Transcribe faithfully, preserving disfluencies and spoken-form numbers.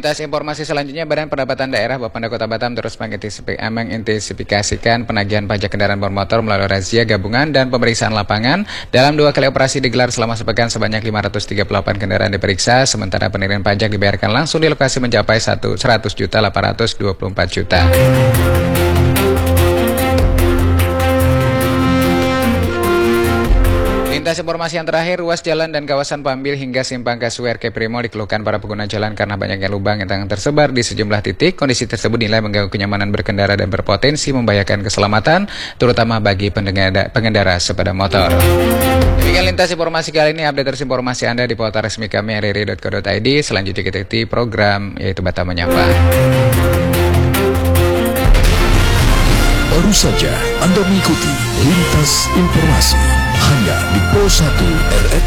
Lintas informasi selanjutnya, Badan Pendapatan Daerah Bapenda Kota Batam terus mengintensifikasikan penagihan pajak kendaraan bermotor melalui razia gabungan dan pemeriksaan lapangan. Dalam dua kali operasi digelar selama sepekan, sebanyak lima ratus tiga puluh delapan kendaraan diperiksa, sementara penerimaan pajak dibayarkan langsung di lokasi mencapai seratus juta delapan ratus dua puluh empat juta. Lintas informasi yang terakhir, ruas jalan dan kawasan Pambil hingga simpang Kasuer Keprimo dikeluhkan para pengguna jalan karena banyaknya lubang yang tersebar di sejumlah titik. Kondisi tersebut dinilai mengganggu kenyamanan berkendara dan berpotensi membahayakan keselamatan, terutama bagi pengendara, pengendara sepeda motor. Demikian lintas informasi kali ini. Update terus informasi Anda di portal resmi kami r r i dot co dot i d. Selanjutnya kita ikuti program yaitu Batam Menyapa. Baru saja Anda mengikuti lintas informasi hanya di Pro satu R R I